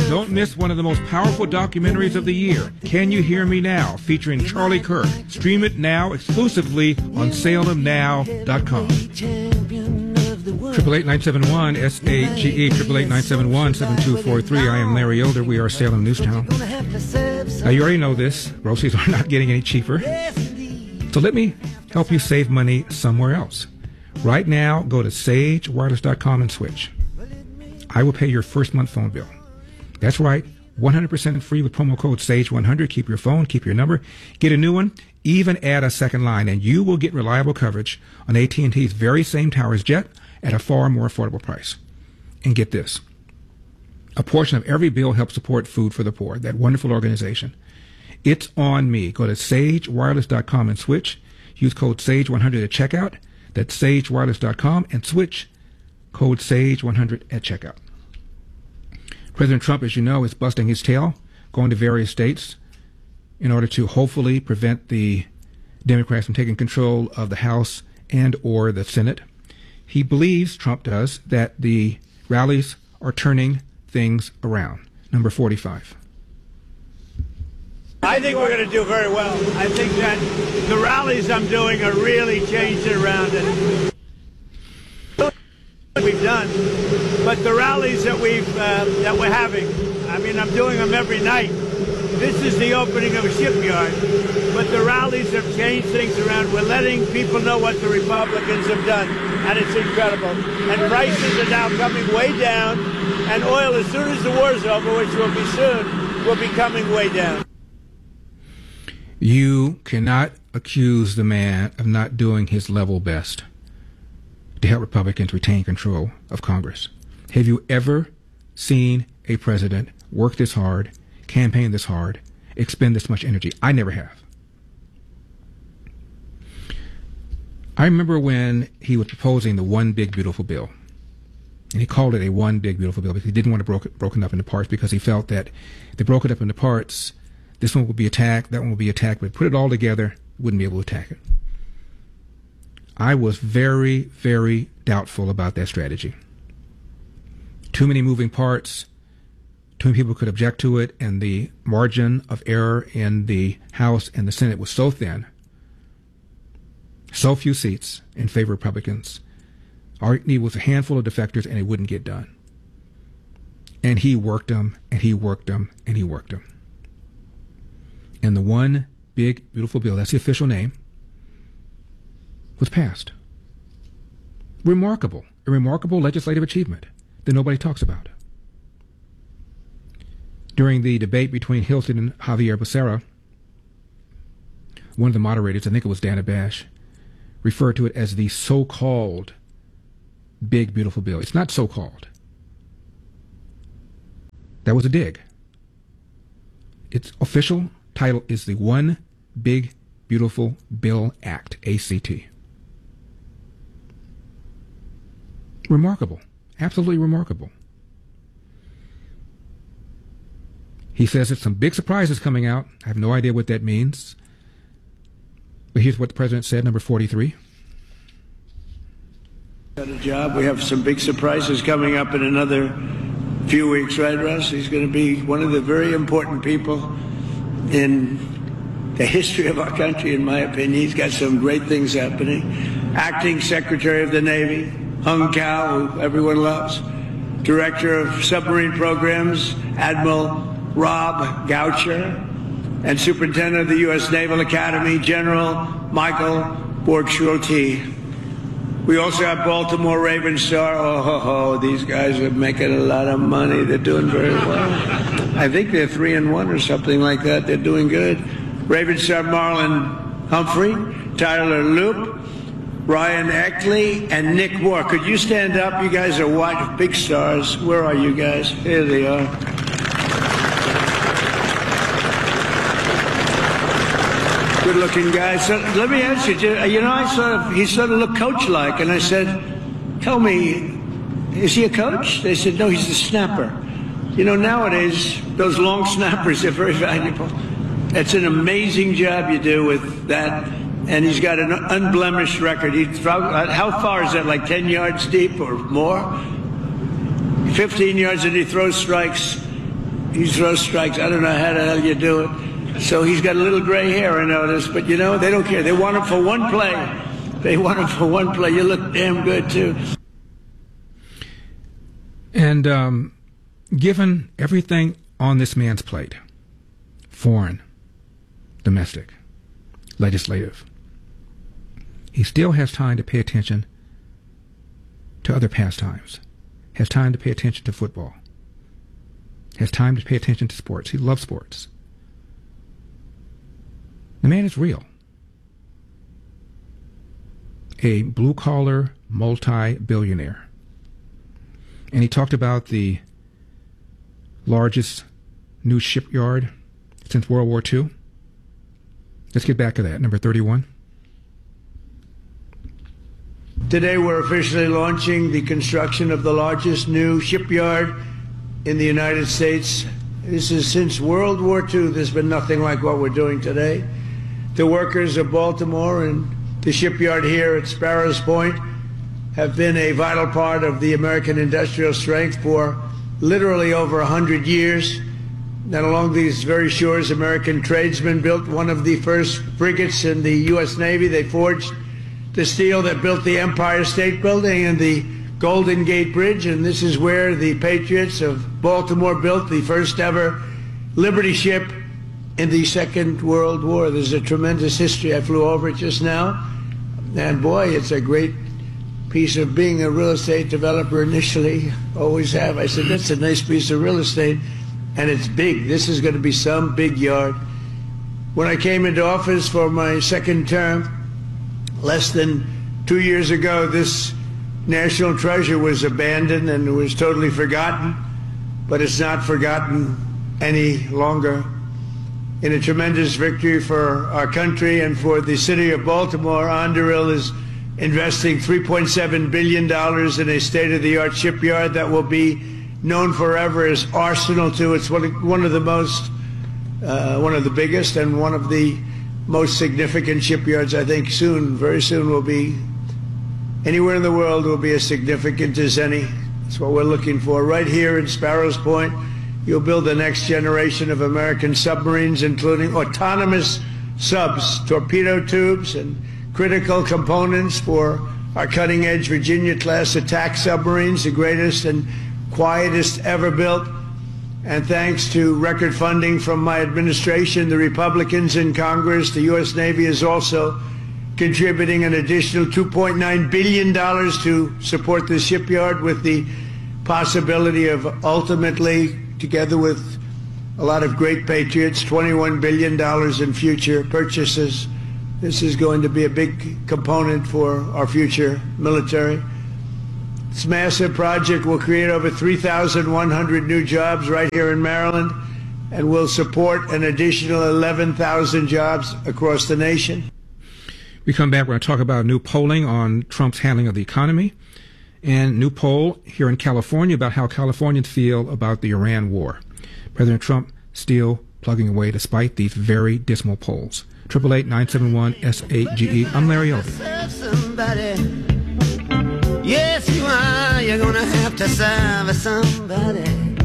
Don't miss one of the most powerful documentaries of the year, Can You Hear Me Now, featuring Charlie Kirk. Stream it now exclusively on SalemNow.com. 888-971 SAGE 888-971-7243. I am Larry Elder. We are Salem News Channel. Now you already know this. Groceries are not getting any cheaper. So let me help you save money somewhere else. Right now, go to sagewireless.com and switch. I will pay your first month phone bill. That's right, 100% free with promo code SAGE100. Keep your phone, keep your number, get a new one, even add a second line, and you will get reliable coverage on AT&T's very same tower as Jet at a far more affordable price. And get this, a portion of every bill helps support Food for the Poor, that wonderful organization. It's on me. Go to sagewireless.com and switch. Use code SAGE100 at checkout. That's sagewireless.com and switch. Code SAGE100 at checkout. President Trump, as you know, is busting his tail, going to various states in order to hopefully prevent the Democrats from taking control of the House and or the Senate. He believes, Trump does, that the rallies are turning things around. Number 45. I think we're going to do very well. I think that the rallies I'm doing are really changing around and we've done. But the rallies that we're having, I mean, I'm doing them every night. This is the opening of a shipyard. But the rallies have changed things around. We're letting people know what the Republicans have done, and it's incredible. And prices are now coming way down, and oil, as soon as the war's over, which will be soon, will be coming way down. You cannot accuse the man of not doing his level best to help Republicans retain control of Congress. Have you ever seen a president work this hard, campaign this hard, expend this much energy? I never have. I remember when he was proposing the One Big Beautiful Bill, and he called it a One Big Beautiful Bill because he didn't want it broken up into parts, because he felt that if they broke it up into parts, this one would be attacked, that one would be attacked, but put it all together, wouldn't be able to attack it. I was very, very doubtful about that strategy. Too many moving parts, too many people could object to it, and the margin of error in the House and the Senate was so thin, so few seats in favor of Republicans. All it needed was a handful of defectors, and it wouldn't get done. And he worked them, and he worked them, and he worked them. And the One Big Beautiful Bill, that's the official name, was passed. Remarkable. A remarkable legislative achievement that nobody talks about. During the debate between Hilton and Javier Becerra, one of the moderators, I think it was Dana Bash, referred to it as the so-called Big Beautiful Bill. It's not so-called. That was a dig. Its official title is the One Big Beautiful Bill Act, ACT. Remarkable. Absolutely remarkable. He says there's some big surprises coming out. I have no idea what that means. But here's what the president said, number 43. Got a job. We have some big surprises coming up in another few weeks, right, Russ? He's going to be one of the very important people in the history of our country, in my opinion. He's got some great things happening. Acting Secretary of the Navy, Hung Cao, who everyone loves. Director of Submarine Programs, Admiral Rob Goucher. And Superintendent of the U.S. Naval Academy, General Michael Borgschrotti. We also have Baltimore Ravens star. These guys are making a lot of money. They're doing very well. I think they're 3-1 or something like that. They're doing good. Ravens star Marlon Humphrey, Tyler Loop, Ryan Eckley, and Nick Moore. Could you stand up? You guys are big stars. Where are you guys? Here they are. Good-looking guys. So let me ask you. You know, he sort of looked coach-like, and I said, "Tell me, is he a coach?" They said, "No, he's the snapper." You know, nowadays those long snappers are very valuable. It's an amazing job you do with that, and he's got an unblemished record. How far is that? Like 10 yards deep or more? 15 yards, and he throws strikes He throws strikes. I don't know how the hell you do it. So he's got a little gray hair, I noticed. But, they don't care. They want him for one play. They want him for one play. You look damn good, too. And given everything on this man's plate, foreign, domestic, legislative, he still has time to pay attention to other pastimes, has time to pay attention to football, has time to pay attention to sports. He loves sports. The man is real. A blue-collar, multi-billionaire. And he talked about the largest new shipyard since World War II. Let's get back to that. Number 31. Today we're officially launching the construction of the largest new shipyard in the United States. This is since World War II. There's been nothing like what we're doing today. The workers of Baltimore and the shipyard here at Sparrows Point have been a vital part of the American industrial strength for literally over 100 years. And along these very shores, American tradesmen built one of the first frigates in the U.S. Navy. They forged the steel that built the Empire State Building and the Golden Gate Bridge. And this is where the Patriots of Baltimore built the first ever Liberty ship in the Second World War. There's a tremendous history. I flew over it just now. And boy, it's a great piece of being a real estate developer initially. Always have. I said, that's a nice piece of real estate. And it's big. This is going to be some big yard. When I came into office for my second term, less than 2 years ago, this national treasure was abandoned and it was totally forgotten. But it's not forgotten any longer. In a tremendous victory for our country and for the city of Baltimore, Anduril is investing $3.7 billion in a state-of-the-art shipyard that will be known forever as Arsenal 2. It's one of the most, one of the biggest and one of the most significant shipyards. I think very soon will be, anywhere in the world will be as significant as any. That's what we're looking for. Right here in Sparrows Point, you'll build the next generation of American submarines, including autonomous subs, torpedo tubes, and critical components for our cutting-edge Virginia-class attack submarines, the greatest and quietest ever built. And thanks to record funding from my administration, the Republicans in Congress, the U.S. Navy is also contributing an additional $2.9 billion to support the shipyard, with the possibility of ultimately, together with a lot of great patriots, $21 billion in future purchases. This is going to be a big component for our future military. This massive project will create over 3,100 new jobs right here in Maryland and will support an additional 11,000 jobs across the nation. We come back, we're going to talk about new polling on Trump's handling of the economy, and new poll here in California about how Californians feel about the Iran war. President Trump still plugging away despite these very dismal polls. 888-971-SAGE. I'm Larry Elder. Yes, you are. You're gonna have to serve somebody.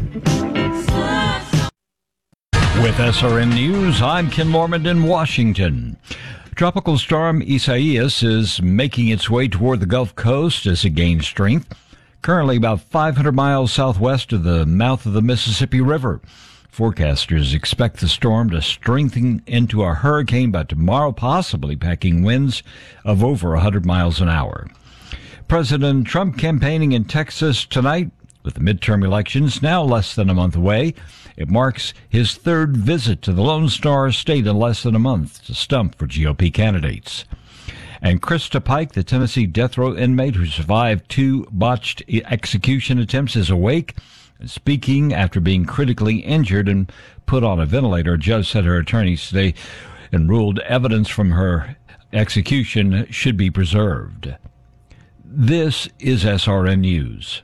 With SRN News, I'm Ken Lormand in Washington. Tropical storm Isaias is making its way toward the Gulf Coast as it gains strength. Currently about 500 miles southwest of the mouth of the Mississippi River. Forecasters expect the storm to strengthen into a hurricane by tomorrow, possibly packing winds of over 100 miles an hour. President Trump campaigning in Texas tonight, with the midterm elections now less than a month away. It marks his third visit to the Lone Star State in less than a month to stump for GOP candidates. And Krista Pike, the Tennessee death row inmate who survived 2 botched execution attempts, is awake and speaking after being critically injured and put on a ventilator. A judge said her attorneys today and ruled evidence from her execution should be preserved. This is SRN News.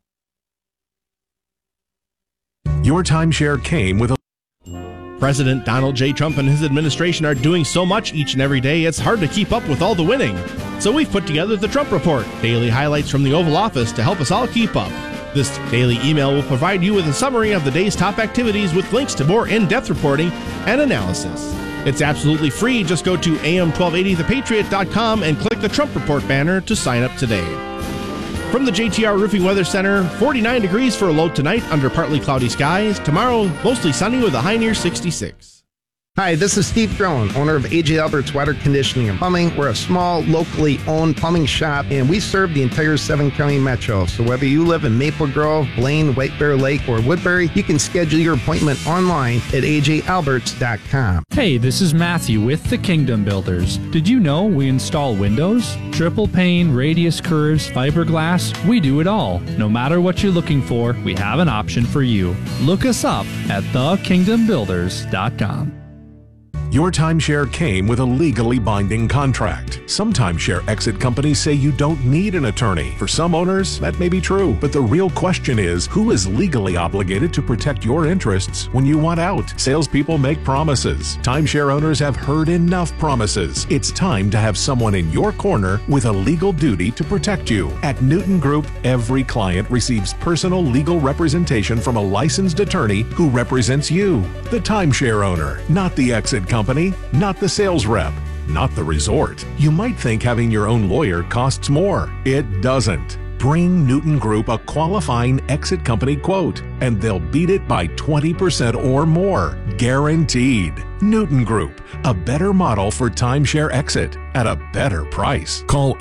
Your timeshare came with a... President Donald J. Trump and his administration are doing so much each and every day, it's hard to keep up with all the winning. So we've put together the Trump Report, daily highlights from the Oval Office to help us all keep up. This daily email will provide you with a summary of the day's top activities with links to more in-depth reporting and analysis. It's absolutely free. Just go to am1280thepatriot.com and click the Trump Report banner to sign up today. From the JTR Roofing Weather Center, 49 degrees for a low tonight under partly cloudy skies. Tomorrow, mostly sunny with a high near 66. Hi, this is Steve Drone, owner of A.J. Albert's Water Conditioning and Plumbing. We're a small, locally owned plumbing shop, and we serve the entire 7-county metro. So whether you live in Maple Grove, Blaine, White Bear Lake, or Woodbury, you can schedule your appointment online at ajalberts.com. Hey, this is Matthew with the Kingdom Builders. Did you know we install windows, triple pane, radius curves, fiberglass? We do it all. No matter what you're looking for, we have an option for you. Look us up at thekingdombuilders.com. Your timeshare came with a legally binding contract. Some timeshare exit companies say you don't need an attorney. For some owners, that may be true. But the real question is, who is legally obligated to protect your interests when you want out? Salespeople make promises. Timeshare owners have heard enough promises. It's time to have someone in your corner with a legal duty to protect you. At Newton Group, every client receives personal legal representation from a licensed attorney who represents you, the timeshare owner, not the exit company, not the sales rep, not the resort. You might think having your own lawyer costs more. It doesn't. Bring Newton Group a qualifying exit company quote, and they'll beat it by 20% or more. Guaranteed. Newton Group, a better model for timeshare exit at a better price. Call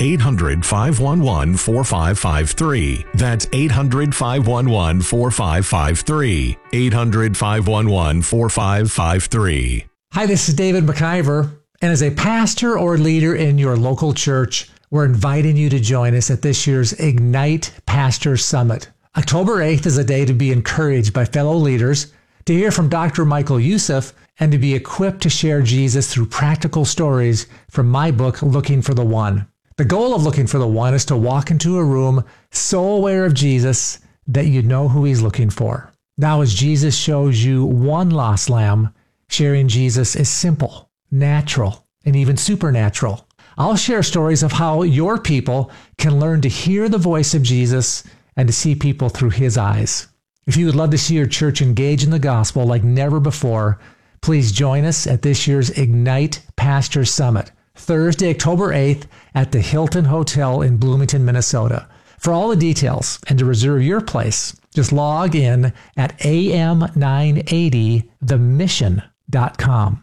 800-511-4553. That's 800-511-4553. 800-511-4553. Hi, this is David McIver, and as a pastor or leader in your local church, we're inviting you to join us at this year's Ignite Pastor Summit. October 8th is a day to be encouraged by fellow leaders, to hear from Dr. Michael Youssef, and to be equipped to share Jesus through practical stories from my book, Looking for the One. The goal of Looking for the One is to walk into a room so aware of Jesus that you know who he's looking for. Now, as Jesus shows you one lost lamb, sharing Jesus is simple, natural, and even supernatural. I'll share stories of how your people can learn to hear the voice of Jesus and to see people through his eyes. If you would love to see your church engage in the gospel like never before, please join us at this year's Ignite Pastor Summit, Thursday, October 8th at the Hilton Hotel in Bloomington, Minnesota. For all the details and to reserve your place, just log in at am980themission.com.